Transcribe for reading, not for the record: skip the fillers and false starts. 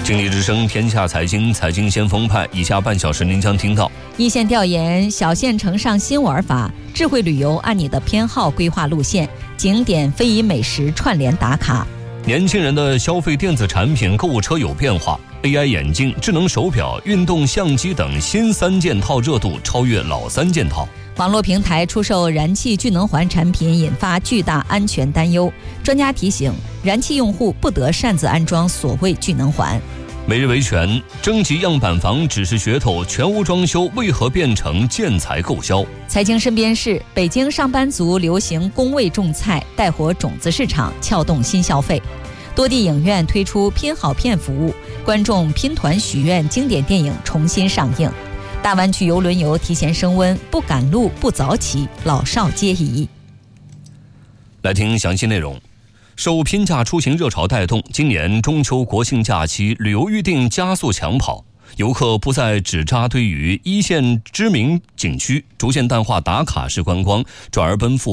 经济之声天下财经，财经先锋派，以下半小时您将听到： 一线调研，小县城上新玩法，智慧旅游按你的偏好规划路线，景点非遗美食串联打卡。 年轻人的消费电子产品购物车有变化， AI 眼镜、智能手表、运动相机等新3件套热度超越老3件套。 网络平台出售燃气聚能环产品引发巨大安全担忧，专家提醒，燃气用户不得擅自安装所谓聚能环。 每日维权，征集样板房只是噱头，全屋装修为何变成建材购销？ 财经身边事，北京上班族流行工位种菜，带火种子市场，撬动新消费。多地影院推出拼好片服务，观众拼团许愿经典电影重新上映。大湾区邮轮游提前升温，不赶路不早起，老少皆宜。 来听详细内容。受拼假出行热潮带动，今年中秋国庆假期旅游预订加速抢跑，游客不再只扎堆于一线知名景区，逐渐淡化打卡式观光，转而奔赴